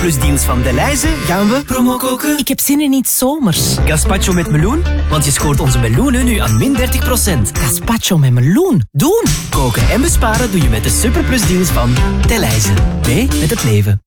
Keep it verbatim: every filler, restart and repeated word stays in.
Superplus deals van Delhaize gaan we promo koken. Ik heb zin in iets zomers. Gazpacho met meloen, want je scoort onze meloenen nu aan min dertig procent. Gazpacho met meloen. Doen! Koken en besparen doe je met de Superplus deals van Delhaize. Mee met het leven.